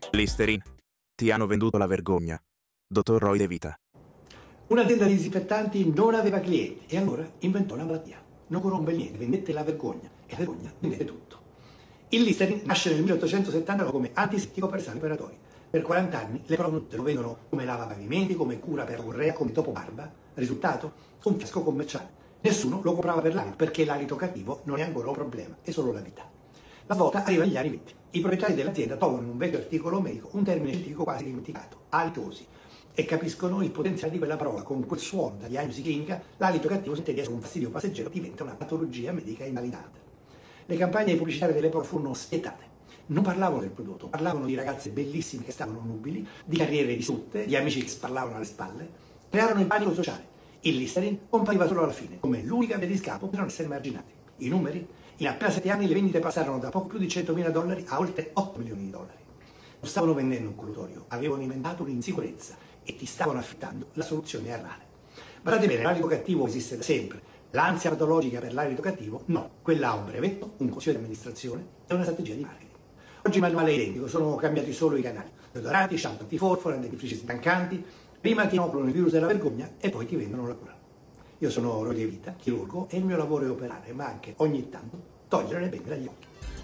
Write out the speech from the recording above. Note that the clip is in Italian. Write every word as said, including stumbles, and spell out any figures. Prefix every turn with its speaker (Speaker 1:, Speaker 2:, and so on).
Speaker 1: Listerine. Ti hanno venduto la vergogna. Dottor Roy De Vita.
Speaker 2: Un'azienda di disinfettanti non aveva clienti e allora inventò una malattia. Non corrompe niente, vendette la vergogna e la vergogna vendette tutto. Il Listerine nasce nel milleottocentosettantanove come antisettico per sali operatori. Per quaranta anni le prove lo vendono come lavapavimenti, come cura per urrea, come topo barba. Risultato? Un fiasco commerciale. Nessuno lo comprava per l'alito perché l'alito cattivo non è ancora un problema, è solo la vita. La svolta arriva negli anni venti. I proprietari dell'azienda trovano in un vecchio articolo medico un termine scientifico quasi dimenticato, alitosi, e capiscono il potenziale di quella prova. Con quel suono da diagnosi clinica, l'alito cattivo sente di essere un fastidio passeggero, diventa una patologia medica invalidante. Le campagne pubblicitarie dell'epoca furono spietate. Non parlavano del prodotto, parlavano di ragazze bellissime che stavano nubili, di carriere distrutte, di amici che sparlavano alle spalle. Crearono il panico sociale. Il Listerine compariva solo alla fine, come l'unica via di scampo per non essere marginati. I numeri? In appena sette anni le vendite passarono da poco più di centomila dollari a oltre otto milioni di dollari. Non stavano vendendo un colutorio, avevano inventato un'insicurezza e ti stavano affittando la soluzione a rane. Guardate bene, l'alito cattivo esiste da sempre. L'ansia patologica per l'alito cattivo? No, quella ha un brevetto, un consiglio di amministrazione e una strategia di marketing. Oggi il manuale è identico, sono cambiati solo i canali. Deodoranti, shampoo antiforfora, dentifrici stancanti. Prima ti inoculano il virus della vergogna e poi ti vendono la cura. Io sono Roy De Vita, chirurgo, e il mio lavoro è operare, ma anche ogni tanto togliere le bende dagli occhi.